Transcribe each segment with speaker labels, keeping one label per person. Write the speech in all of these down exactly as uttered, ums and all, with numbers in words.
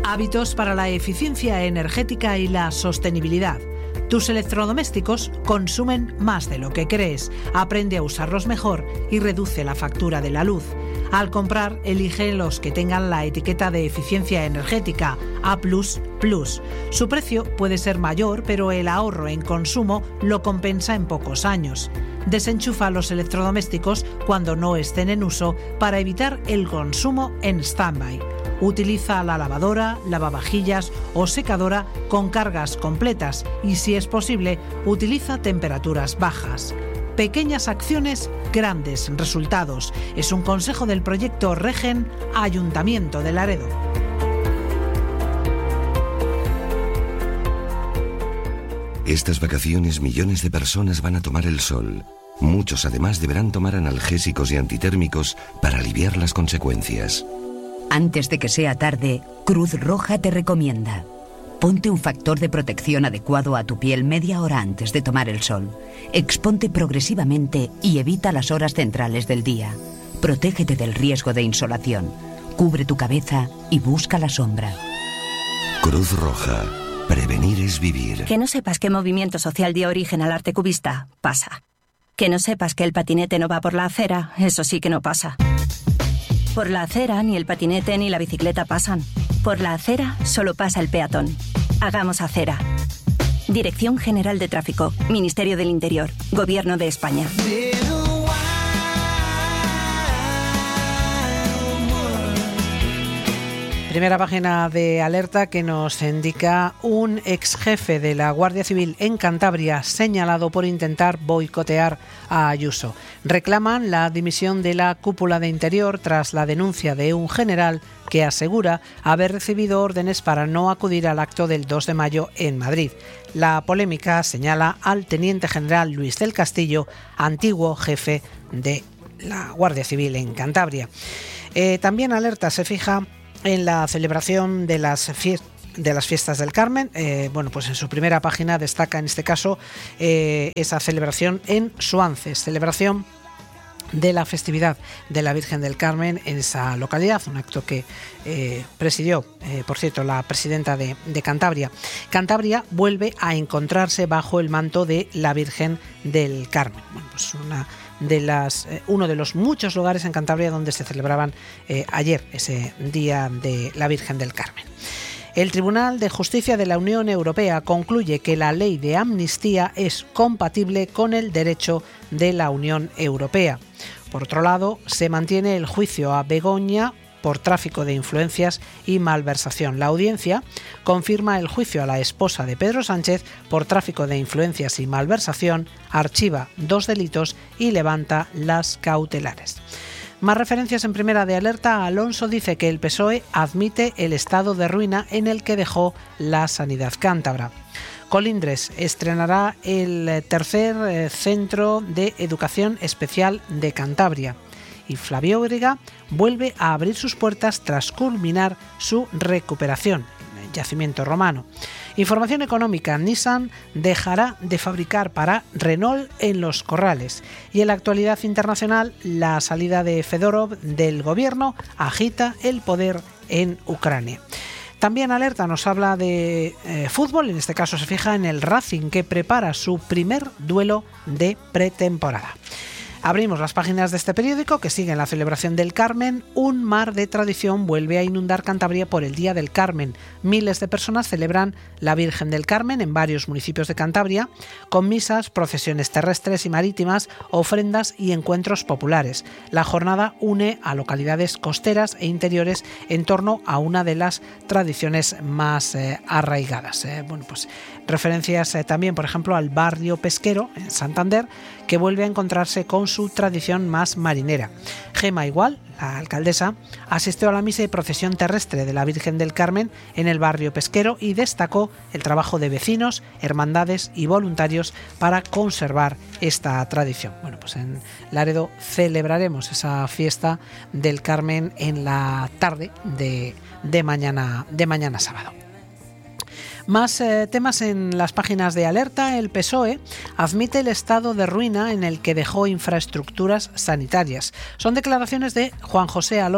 Speaker 1: Hábitos para la eficiencia energética y la sostenibilidad. Tus electrodomésticos consumen más de lo que crees. Aprende a usarlos mejor y reduce la factura de la luz. Al comprar, elige los que tengan la etiqueta de eficiencia energética A plus plus. Su precio puede ser mayor, pero el ahorro en consumo lo compensa en pocos años. Desenchufa los electrodomésticos cuando no estén en uso para evitar el consumo en stand-by. Utiliza la lavadora, lavavajillas o secadora con cargas completas y, si es posible, utiliza temperaturas bajas. Pequeñas acciones, grandes resultados. Es un consejo del proyecto Regen, Ayuntamiento de Laredo.
Speaker 2: Estas vacaciones millones de personas van a tomar el sol. Muchos además deberán tomar analgésicos y antitérmicos para aliviar las consecuencias.
Speaker 3: Antes de que sea tarde, Cruz Roja te recomienda: ponte un factor de protección adecuado a tu piel media hora antes de tomar el sol. Exponte progresivamente y evita las horas centrales del día. Protégete del riesgo de insolación. Cubre tu cabeza y busca la sombra.
Speaker 2: Cruz Roja. Prevenir es vivir.
Speaker 4: Que no sepas qué movimiento social dio origen al arte cubista, pasa. Que no sepas que el patinete no va por la acera, eso sí que no pasa. Por la acera ni el patinete ni la bicicleta pasan. Por la acera solo pasa el peatón. Hagamos acera. Dirección General de Tráfico, Ministerio del Interior, Gobierno de España.
Speaker 1: Primera página de Alerta que nos indica un ex jefe de la Guardia Civil en Cantabria señalado por intentar boicotear a Ayuso. Reclaman la dimisión de la cúpula de Interior tras la denuncia de un general que asegura haber recibido órdenes para no acudir al acto del dos de mayo en Madrid. La polémica señala al teniente general Luis del Castillo, antiguo jefe de la Guardia Civil en Cantabria. Eh, también Alerta se fija en la celebración de las fiestas de las fiestas del Carmen. Eh, bueno, pues en su primera página destaca en este caso eh, esa celebración en Suances, celebración de la festividad de la Virgen del Carmen en esa localidad, un acto que eh, presidió, eh, por cierto, la presidenta de, de Cantabria. Cantabria vuelve a encontrarse bajo el manto de la Virgen del Carmen. Bueno, pues una de las eh, uno de los muchos lugares en Cantabria donde se celebraban eh, ayer ese día de la Virgen del Carmen. El Tribunal de Justicia de la Unión Europea concluye que la ley de amnistía es compatible con el derecho de la Unión Europea. Por otro lado, se mantiene el juicio a Begoña por tráfico de influencias y malversación. La audiencia confirma el juicio a la esposa de Pedro Sánchez por tráfico de influencias y malversación, archiva dos delitos y levanta las cautelares. Más referencias en primera de Alerta. Alonso dice que el P S O E admite el estado de ruina en el que dejó la sanidad cántabra. Colindres estrenará el tercer centro de educación especial de Cantabria. Y Flavio Obregón vuelve a abrir sus puertas tras culminar su recuperación en el yacimiento romano. Información económica: Nissan dejará de fabricar para Renault en Los Corrales. Y en la actualidad internacional, la salida de Fedorov del gobierno agita el poder en Ucrania. También Alerta nos habla de eh, fútbol, en este caso se fija en el Racing, que prepara su primer duelo de pretemporada. Abrimos las páginas de este periódico que sigue en la celebración del Carmen. Un mar de tradición vuelve a inundar Cantabria por el Día del Carmen. Miles de personas celebran la Virgen del Carmen en varios municipios de Cantabria, con misas, procesiones terrestres y marítimas, ofrendas y encuentros populares. La jornada une a localidades costeras e interiores en torno a una de las tradiciones más eh, arraigadas. Eh, bueno, pues referencias eh, también, por ejemplo, al barrio pesquero en Santander, que vuelve a encontrarse con su tradición más marinera. Gema Igual, la alcaldesa, asistió a la misa y procesión terrestre de la Virgen del Carmen en el barrio pesquero y destacó el trabajo de vecinos, hermandades y voluntarios para conservar esta tradición. Bueno, pues en Laredo celebraremos esa fiesta del Carmen en la tarde de, de mañana, de mañana sábado. Más eh, temas en las páginas de Alerta. El P S O E admite el estado de ruina en el que dejó infraestructuras sanitarias. Son declaraciones de Juan José Alonso,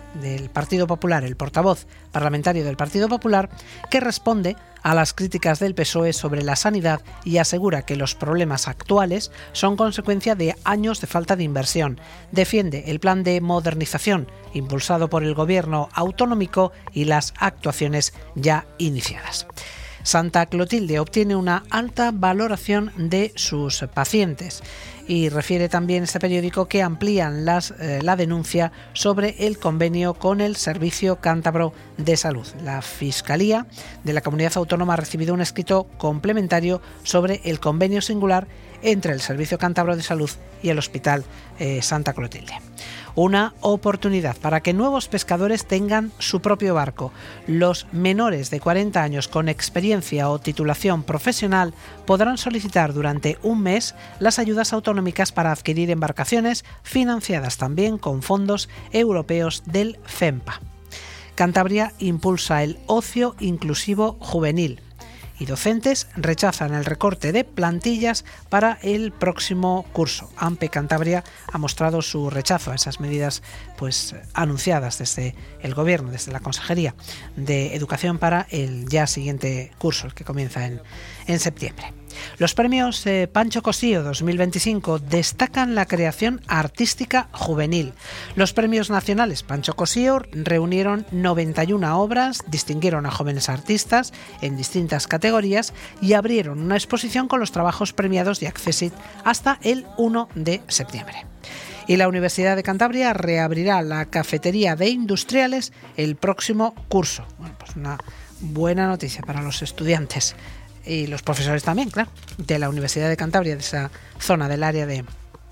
Speaker 1: del Partido Popular, el portavoz parlamentario del Partido Popular, que responde a las críticas del P S O E sobre la sanidad y asegura que los problemas actuales son consecuencia de años de falta de inversión. Defiende el plan de modernización impulsado por el gobierno autonómico y las actuaciones ya iniciadas. Santa Clotilde obtiene una alta valoración de sus pacientes y refiere también este periódico que amplían las, eh, la denuncia sobre el convenio con el Servicio Cántabro de Salud. La Fiscalía de la Comunidad Autónoma ha recibido un escrito complementario sobre el convenio singular entre el Servicio Cántabro de Salud y el Hospital eh, Santa Clotilde. Una oportunidad para que nuevos pescadores tengan su propio barco. Los menores de cuarenta años con experiencia o titulación profesional podrán solicitar durante un mes las ayudas autonómicas para adquirir embarcaciones financiadas también con fondos europeos del FEMPA. Cantabria impulsa el ocio inclusivo juvenil. Y docentes rechazan el recorte de plantillas para el próximo curso. AMPE Cantabria ha mostrado su rechazo a esas medidas pues, anunciadas desde el Gobierno, desde la Consejería de Educación para el ya siguiente curso, el que comienza en, en septiembre. Los premios eh, Pancho Cosío dos mil veinticinco destacan la creación artística juvenil. Los premios nacionales Pancho Cosío reunieron noventa y una obras, distinguieron a jóvenes artistas en distintas categorías y abrieron una exposición con los trabajos premiados de Accessit hasta el primero de septiembre. Y la Universidad de Cantabria reabrirá la cafetería de industriales el próximo curso. Bueno, pues una buena noticia para los estudiantes y los profesores también, claro, de la Universidad de Cantabria, de esa zona del área de,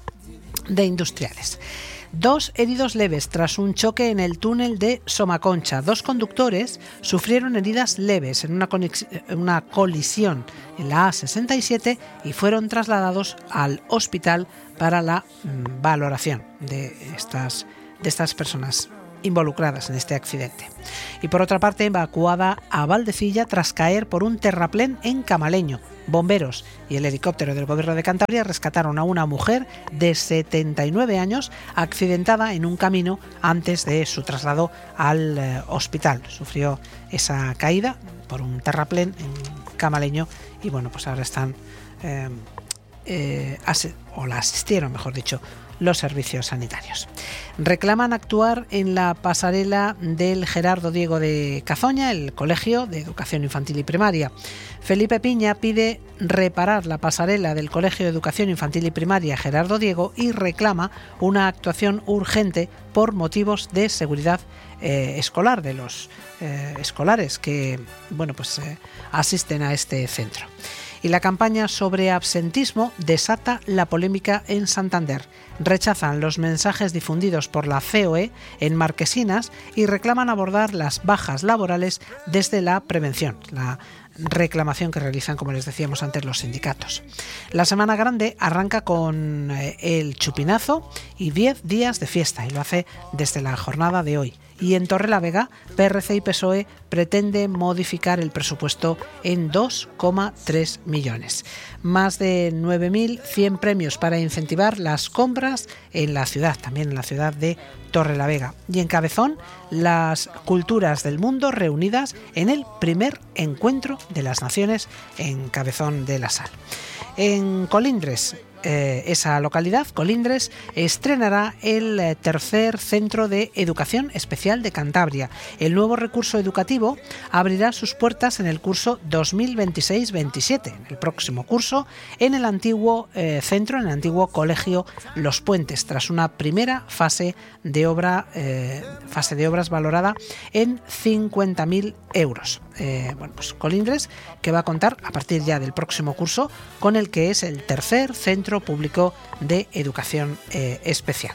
Speaker 1: de industriales. Dos heridos leves tras un choque en el túnel de Somaconcha. Dos conductores sufrieron heridas leves en una, conex- una colisión en la A sesenta y siete y fueron trasladados al hospital para la mm, valoración de estas, de estas personas involucradas en este accidente. Y por otra parte, evacuada a Valdecilla tras caer por un terraplén en Camaleño. Bomberos y el helicóptero del Gobierno de Cantabria rescataron a una mujer de setenta y nueve años accidentada en un camino antes de su traslado al eh, hospital. Sufrió esa caída por un terraplén en Camaleño y bueno, pues ahora están eh, eh, as- o la asistieron, mejor dicho, los servicios sanitarios. Reclaman actuar en la pasarela del Gerardo Diego de Cazoña, el Colegio de Educación Infantil y Primaria. Felipe Piña pide reparar la pasarela del Colegio de Educación Infantil y Primaria Gerardo Diego y reclama una actuación urgente por motivos de seguridad eh, escolar de los eh, escolares que bueno, pues, eh, asisten a este centro. Y la campaña sobre absentismo desata la polémica en Santander. Rechazan los mensajes difundidos por la C O E en Marquesinas y reclaman abordar las bajas laborales desde la prevención, la reclamación que realizan, como les decíamos antes, los sindicatos. La Semana Grande arranca con el chupinazo y diez días de fiesta y lo hace desde la jornada de hoy. Y en Torrelavega, P R C y P S O E pretende modificar el presupuesto en dos coma tres millones. Más de nueve mil cien premios para incentivar las compras en la ciudad, también en la ciudad de Torrelavega. Y en Cabezón, las culturas del mundo reunidas en el primer encuentro de las naciones en Cabezón de la Sal. En Colindres, eh, esa localidad, Colindres, estrenará el eh, tercer Centro de Educación Especial de Cantabria. El nuevo recurso educativo abrirá sus puertas en el curso dos mil veintiséis veintisiete, en el próximo curso, en el antiguo eh, centro, en el antiguo Colegio Los Puentes, tras una primera fase de obra, eh, fase de obras valorada en cincuenta mil euros. Eh, bueno, pues Colindres, que va a contar a partir ya del próximo curso con el que es el tercer centro público de educación eh, especial.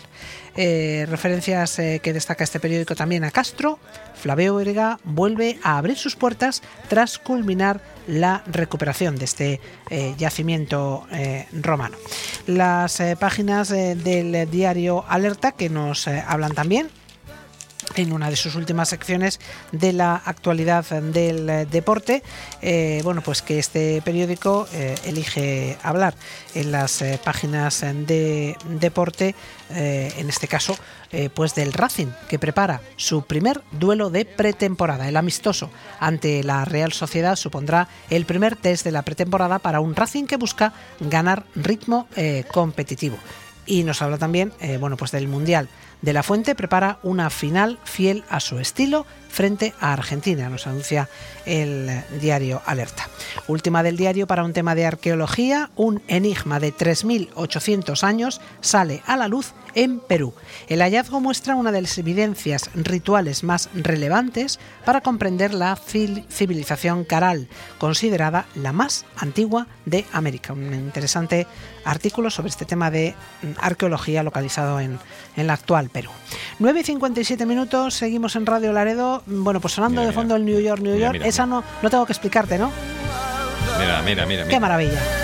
Speaker 1: Eh, referencias eh, que destaca este periódico también a Castro. Flavio Vega vuelve a abrir sus puertas tras culminar la recuperación de este eh, yacimiento eh, romano. Las eh, páginas eh, del diario Alerta que nos eh, hablan también en una de sus últimas secciones de la actualidad del eh, deporte, eh, bueno, pues que este periódico eh, elige hablar en las eh, páginas de deporte, eh, en este caso, eh, pues del Racing, que prepara su primer duelo de pretemporada. El amistoso ante la Real Sociedad supondrá el primer test de la pretemporada para un Racing que busca ganar ritmo eh, competitivo. Y nos habla también, eh, bueno, pues del Mundial. De la Fuente prepara una final fiel a su estilo frente a Argentina, nos anuncia el diario Alerta. Última del diario para un tema de arqueología, un enigma de tres mil ochocientos años sale a la luz en Perú. El hallazgo muestra una de las evidencias rituales más relevantes para comprender la civilización Caral, considerada la más antigua de América. Un interesante artículo sobre este tema de arqueología localizado en, en la actual Perú. nueve y cincuenta y siete minutos, seguimos en Radio Laredo. Bueno, pues sonando mira, de fondo mira. el New York, New York. Mira, mira, Esa mira. No, no tengo que explicarte, ¿no?
Speaker 5: Mira, mira, mira.
Speaker 1: Qué
Speaker 5: mira.
Speaker 1: maravilla.